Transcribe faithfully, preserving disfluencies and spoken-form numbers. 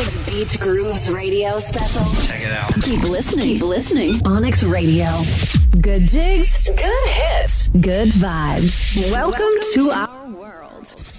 Onyx Beach Grooves radio special. Check it out. Keep listening. Keep listening. Onyx Radio. Good jigs, good hits, good vibes. Welcome, Welcome to our world.